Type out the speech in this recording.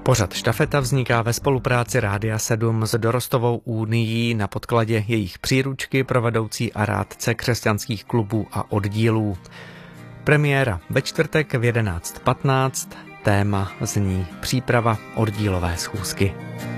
Pořad Štafeta vzniká ve spolupráci Rádia 7 s Dorostovou unií na podkladě jejich příručky pro vedoucí a rádce křesťanských klubů a oddílů. Premiéra ve čtvrtek v 11:15, téma zní příprava oddílové schůzky.